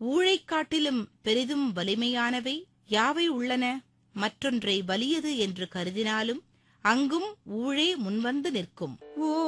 ஊழைக் காட்டிலும் பெரிதும் வலிமையானவை யாவை உள்ளன? மற்றொன்றை வலியது என்று கருதினாலும் அங்கும் ஊழே முன்வந்து நிற்கும்.